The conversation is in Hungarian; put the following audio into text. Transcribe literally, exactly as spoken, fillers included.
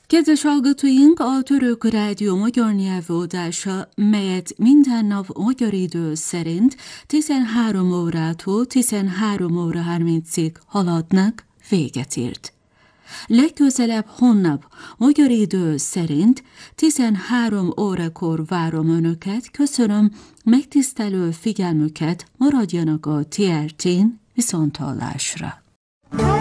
Kedves hallgatóink, a Török Rádió magyar nyelvódása, melyet minden nap magyar idő szerint tizenhárom órától tizenhárom óra harmincig haladnak, véget ért. Legközelebb holnap magyar idő szerint tizenhárom órakor várom Önöket, köszönöm megtisztelő figyelmüket, maradjanak a té er tén, viszonthallásra.